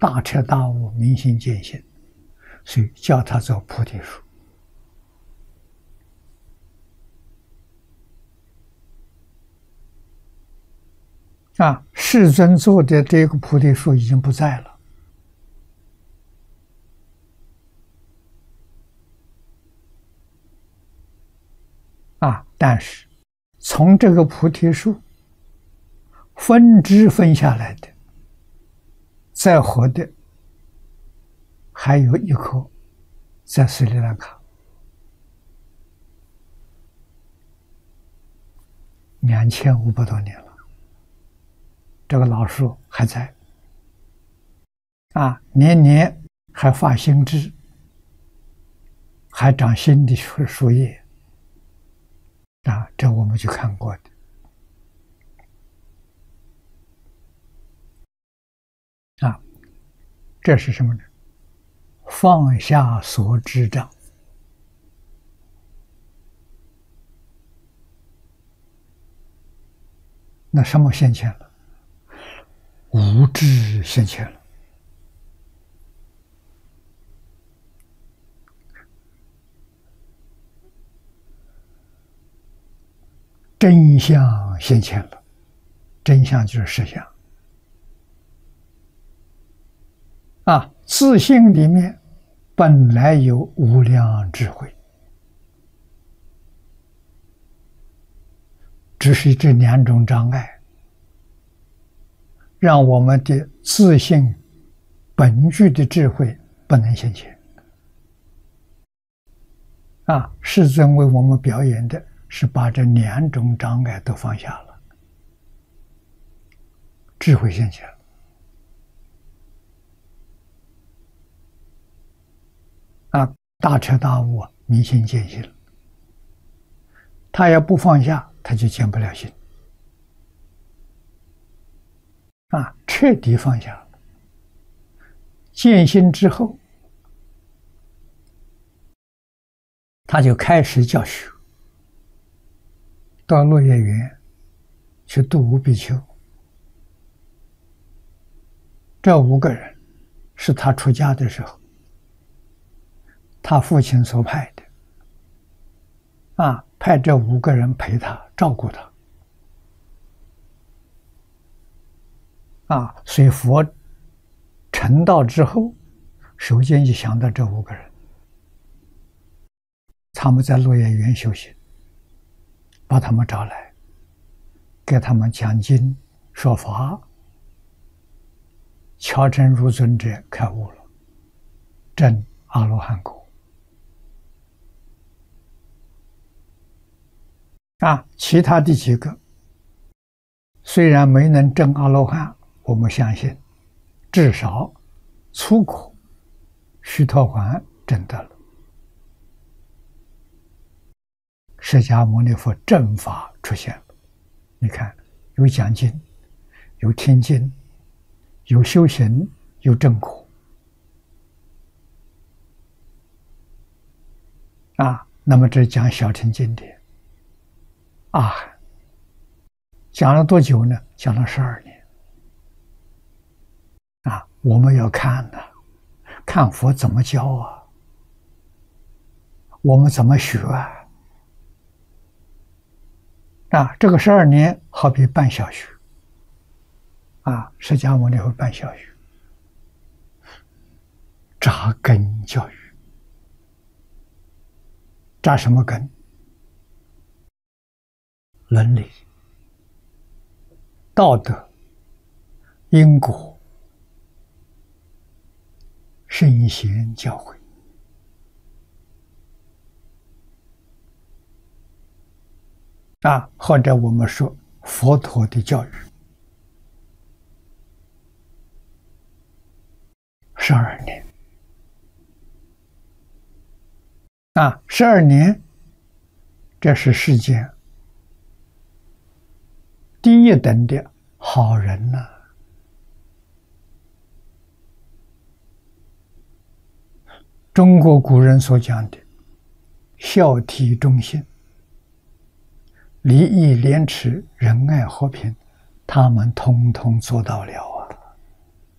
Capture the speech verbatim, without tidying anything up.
大彻大悟，明心见性，所以叫他做菩提树。啊，世尊做的这个菩提树已经不在了。啊，但是从这个菩提树分支分下来的，再活的还有一棵在斯里兰卡，两千五百多年了，这个老树还在，啊，年年还发新枝，还长新的树树叶，啊，这我们去看过的。啊，这是什么呢？放下所知障。那什么现前了？无知现前了。真相现前了。真相就是实相。啊，自性里面本来有无量智慧，只是这两种障碍，让我们的自性本具的智慧不能现前。啊，世尊为我们表演的是把这两种障碍都放下了，智慧现前了。啊，大彻大悟，明心见性。他要不放下，他就见不了性。啊，彻底放下了，见性之后，他就开始教学，到落叶园去度五比丘。这五个人是他出家的时候他父亲所派的，啊，派这五个人陪他，照顾他，啊，所以佛成道之后，首先就想到这五个人，他们在落叶园修行，把他们找来，给他们讲经说法，乔真如尊者开悟了，证阿罗汉果。啊，其他的几个虽然没能证阿罗汉，我们相信至少出口须陀洹证得了。释迦牟尼佛正法出现了，你看，有讲经，有听经，有修行，有证果。啊，那么这讲小乘经典啊，讲了多久呢？讲了十二年。啊，我们要看呢、啊，看佛怎么教啊，我们怎么学啊？啊，这个十二年好比办小学，啊，释迦牟尼佛办小学，扎根教育，扎什么根？伦理、道德、因果、圣贤教诲。啊，或者我们说佛陀的教育，十二年。啊，十二年，这是世间第一等的好人呐、啊！中国古人所讲的孝悌忠信、礼义廉耻、仁爱和平，他们通通做到了。